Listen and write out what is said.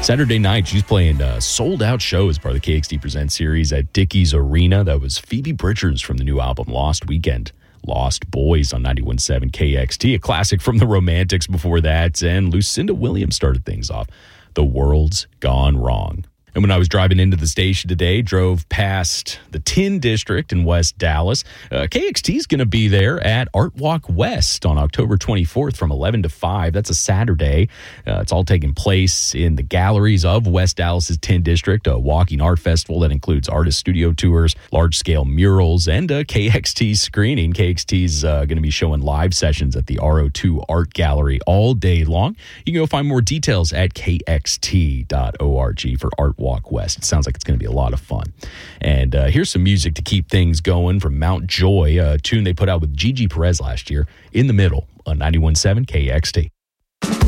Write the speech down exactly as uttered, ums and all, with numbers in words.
Saturday night, she's playing a sold-out show as part of the K X T Presents series at Dickies Arena. That was Phoebe Bridgers from the new album Lost Weekend. Lost Boys on ninety-one point seven K X T, a classic from the Romantics before that. And Lucinda Williams started things off. The World's Gone Wrong. And when I was driving into the station today, drove past the Tin District in West Dallas. Uh, K X T is going to be there at Art Walk West on October twenty-fourth from eleven to five. That's a Saturday. Uh, it's all taking place in the galleries of West Dallas's Tin District, a walking art festival that includes artist studio tours, large-scale murals, and a K X T screening. K X T's uh, going to be showing live sessions at the R O two Art Gallery all day long. You can go find more details at K X T dot org for Art Walk West. It sounds like it's going to be a lot of fun. And uh, here's some music to keep things going from Mount Joy, a tune they put out with Gigi Perez last year, In the Middle on ninety-one point seven K X T.